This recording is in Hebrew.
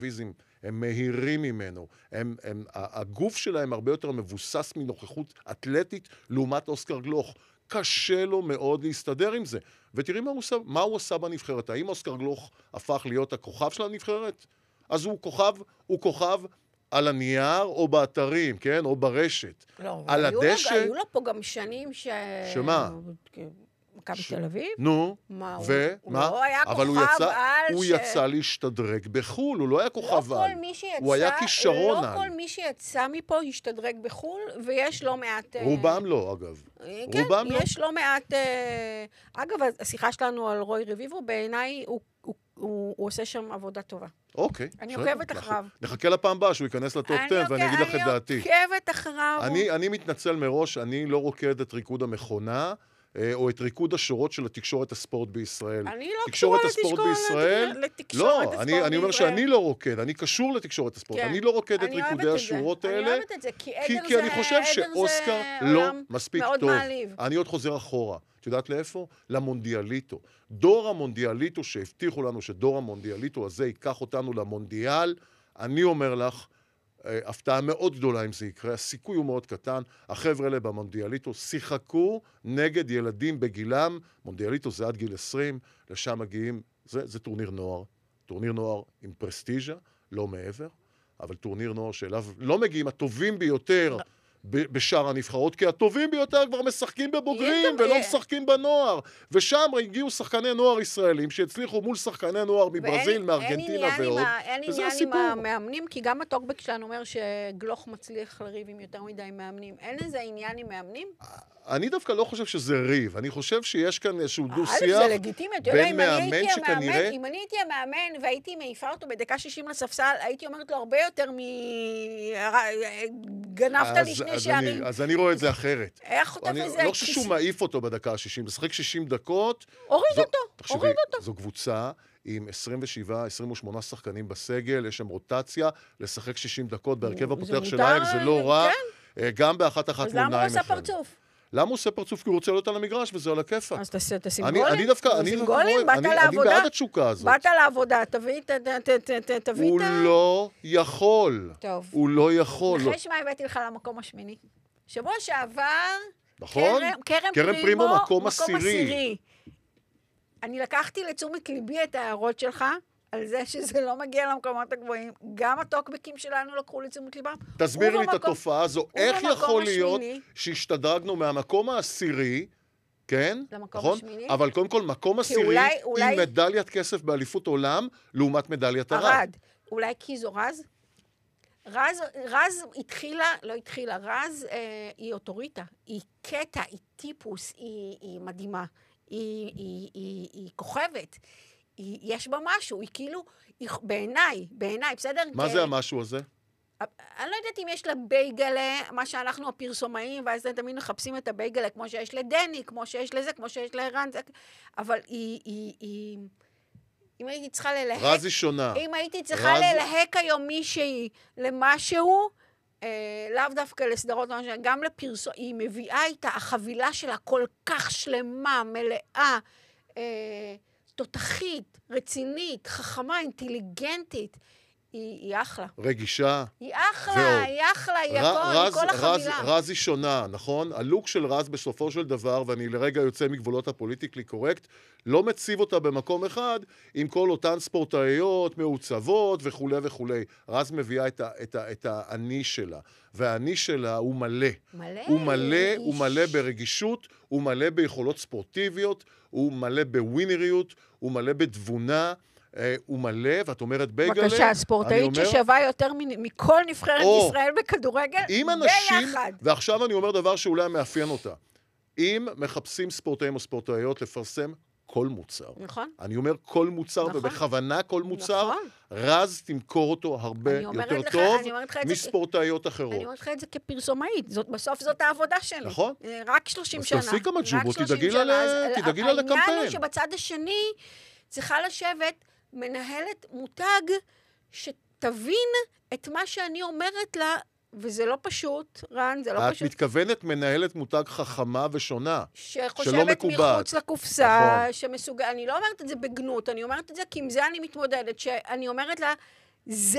הם מהירים ממנו, הגוף שלהם הרבה יותר מבוסס מנוכחות אתלטית לעומת אוסקר גלוך. קשה לו מאוד להסתדר עם זה. ותראי מה הוא עשה בנבחרת. האם אוסקר גלוך הפך להיות הכוכב של הנבחרת? אז הוא כוכב על הנייר או באתרים, כן? או ברשת. לא, על הדשא... היו לו פה גם שנים שמה? מכבי תל אביב? נו, מה, ומה? הוא לא היה אבל כוכב על הוא יצא להשתדרג בחול, הוא לא היה כוכב על. הוא היה כישרון על. לא כל מי שיצא מפה השתדרג בחול, ויש לא מעט... רובם לא, אגב. כן, רובם לא. יש לא מעט... אגב, השיחה שלנו על רוי רביבו, בעיניי הוא עושה שם עבודה טובה. אוקיי. אני עוקבת אחריו. נחכה לפעם הבאה שהוא ייכנס לטופ 10 ואני אגיד לך את דעתי. אני עוקבת אחריו. אני מתנצל מראש, אני לא רוקד את ריקוד המכונה, או את ריקוד השורות של התקשורת הספורט בישראל. אני לא קשורה לתקשורת הספורט בישראל. אני אומר שאני לא רוקד, אני קשור לתקשורת הספורט. אני לא רוקד את ריקודי השורות האלה. אני אוהבת את זה, כי אני חושב שאוסקר לא מספיק טוב. אני עוד חוזר אחורה. את יודעת לאיפה? למונדיאליטו. דור המונדיאליטו שהבטיחו לנו שדור המונדיאליטו הזה ייקח אותנו למונדיאל, אני אומר לך, הפתעה מאוד גדולה אם זה יקרה, הסיכוי הוא מאוד קטן, החבר'ה האלה במונדיאליטו שיחקו נגד ילדים בגילם, מונדיאליטו זה עד גיל 20, לשם מגיעים, זה טורניר נוער עם פרסטיג'ה, לא מעבר, אבל טורניר נוער שאליו לא מגיעים הטובים ביותר, בשאר הנבחרות, כי הטובים ביותר כבר משחקים בבוגרים ולא משחקים בנוער. ושם הגיעו שחקני נוער ישראלים שהצליחו מול שחקני נוער מברזיל, מארגנטינה ועוד. אין עניין עם המאמנים, כי גם הטוקבק שלנו אומר שגלוך מצליח לריב עם יותר מדי מאמנים. אין איזה עניין עם מאמנים? אני דווקא לא חושב שזה ריב. אני חושב שיש כאן איזשהו דו-שיח זה לגיטימי. בין מאמן שכנראה... אם אני הייתי המאמן והייתי מעיפה אותו בדקה 60 לספסל, הייתי אומרת לו הרבה יותר גנבת לי שני שערים. אז אני רואה את זה אחרת. איך חוטף את זה? אני לא חושב שהוא מעיף אותו בדקה ה-60. לשחק 60 דקות... הוריד אותו. זו קבוצה עם 27-28 שחקנים בסגל, יש שם רוטציה, לשחק 60 דקות בהרכב הפותח של אייקס, זה לא רע. גם באחת מול 9-1. אז למה הוא עושה פרצוף? למה הוא עושה פרצוף? כי הוא רוצה להיות על המגרש, וזה על הכיף. אז תשים גולים. אני בעד התשוקה הזאת. באת לעבודה, תביא את... הוא לא יכול. טוב. הוא לא יכול. אחרי שמה הבאתי לך למקום השמיני. שבוע שעבר... נכון? קרם פרימו מקום עשירי. אני לקחתי לתשומת ליבי את ההערות שלך, על זה שזה לא מגיע למקומות הגבוהים. גם הטוקבקים שלנו לקחו לתשומת ליבם. תסביר לי את התופעה הזו. איך יכול להיות שהשתדרגנו מהמקום העשירי, כן? למקום השמיני. אבל קודם כל, מקום עשירי עם מדליית כסף באליפות עולם, לעומת מדליית ארד. אולי כי זו רז? רז התחילה, רז היא אוטוריטה, היא קטע, היא טיפוס, היא מדהימה, היא כוכבת. יש בה משהו, היא כאילו, בעיניי, בסדר? מה זה המשהו הזה? אני לא יודעת אם יש לה בייגלה, מה שאנחנו הפרסומאים, ואז תמיד מחפשים את הבייגלה, כמו שיש לדני, כמו שיש לזה, כמו שיש לערן, אבל היא אם הייתי צריכה ללהק... רז היא שונה. אם הייתי צריכה ללהק היום מישהי למשהו, לאו דווקא לסדרות, גם לפרסום, היא מביאה איתה, החבילה שלה כל כך שלמה, מלאה, תותחית, רצינית, חכמה, אינטליגנטית, היא אחלה. רגישה. היא אחלה, היא הכל, כל החבילה. רז היא שונה, נכון? הלוק של רז בסופו של דבר, ואני לרגע יוצא מגבולות הפוליטיקלי קורקט, לא מציב אותה במקום אחד, עם כל אותן ספורטאיות, מעוצבות וכו' וכו'. רז מביאה את האני שלה, והאני שלה הוא מלא. הוא מלא ברגישות, הוא מלא ביכולות ספורטיביות, הוא מלא בווינריות, הוא מלא בתבונה, הוא מלא, ואת אומרת בייגלה. בבקשה, ספורטאית ששווה יותר מכל נבחרת ישראל בכדורגל, ביחד. ועכשיו אני אומר דבר שאולי מאפיין אותה. אם מחפשים ספורטאים או ספורטאיות לפרסם כל מוצר. נכון. אני אומר כל מוצר, ובכוונה כל מוצר, רז תמכור אותו הרבה יותר טוב מספורטאיות אחרות. אני אומרת לך את זה כפרסומאית, בסוף זאת העבודה שלי. נכון. רק 30 שנה. אז תעשי כמה ג'ובות, תדאגי לה לקמפיין. העניין הוא שבצד השני צריכה לשבת מנהלת מותג שתבין את מה שאני אומרת לה, וזה לא פשוט, רן, זה לא פשוט. את מתכוונת מנהלת מותג חכמה ושונה, שלא מקובעת. שחושבת מחוץ לקופסה, שמסוגל, אני לא אומרת את זה בגנות, אני אומרת את זה כי עם זה אני מתמודדת, שאני אומרת לה, זה